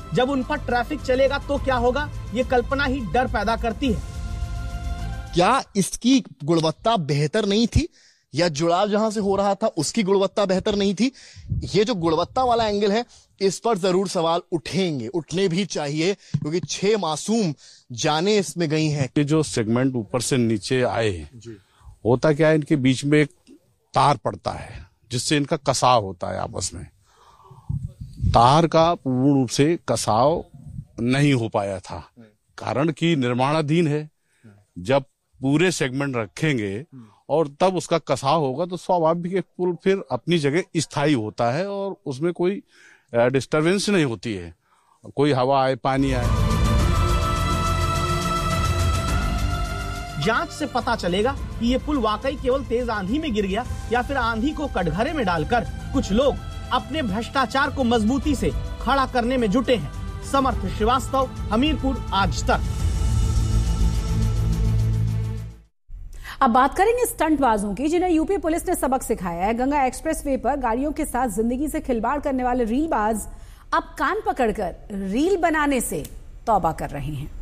जब उन पर ट्रैफिक चलेगा तो क्या होगा, ये कल्पना ही डर पैदा करती है। क्या इसकी गुणवत्ता बेहतर नहीं थी, या जुड़ाव जहां से हो रहा था उसकी गुणवत्ता बेहतर नहीं थी? ये जो गुणवत्ता वाला एंगल है, इस पर जरूर सवाल उठेंगे, उठने भी चाहिए, क्योंकि 6 मासूम जाने इसमें गई हैं। ये जो सेगमेंट ऊपर से नीचे आए, होता क्या है, इनके बीच में एक तार पड़ता है जिससे इनका कसाव होता है आपस में। तार का पूर्ण रूप से कसाव नहीं हो पाया था, कारण कि निर्माणाधीन है। जब पूरे सेगमेंट रखेंगे और तब उसका कसाव होगा तो स्वाभाविक है पुल फिर अपनी जगह स्थायी होता है और उसमें कोई डिस्टरबेंस नहीं होती है, कोई हवा आए पानी आए। जांच से पता चलेगा कि ये पुल वाकई केवल तेज आंधी में गिर गया या फिर आंधी को कटघरे में डालकर कुछ लोग अपने भ्रष्टाचार को मजबूती से खड़ा करने में जुटे हैं। समर्थ श्रीवास्तव, हमीरपुर, आज तक। अब बात करेंगे स्टंटबाजों की, जिन्हें यूपी पुलिस ने सबक सिखाया है। गंगा एक्सप्रेसवे पर गाड़ियों के साथ जिंदगी से खिलवाड़ करने वाले रीलबाज अब कान पकड़कर रील बनाने से तौबा कर रहे हैं।